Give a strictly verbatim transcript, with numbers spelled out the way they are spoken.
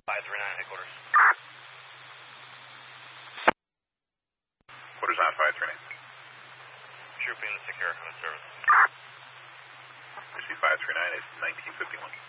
five three nine, headquarters. Quarters on five three nine. Trooping secure, on service. I see five three nine is nineteen fifty-one.